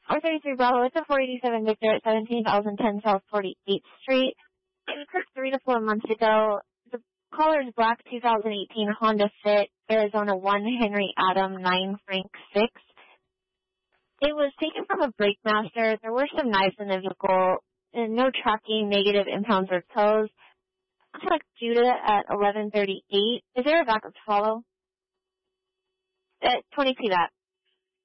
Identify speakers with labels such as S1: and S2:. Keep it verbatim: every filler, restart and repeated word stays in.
S1: four thirty-three Bravo, it's a four eighty-seven Victor at seventeen thousand ten South forty-eighth Street. It occurred three to four months ago. The caller's black two thousand eighteen Honda Fit, Arizona one Henry Adam nine Frank six. It was taken from a brake master. There were some knives in the vehicle, and no tracking, negative impounds or tows. Contact Judah at eleven thirty-eight. Is there a backup to follow? At twenty-two that.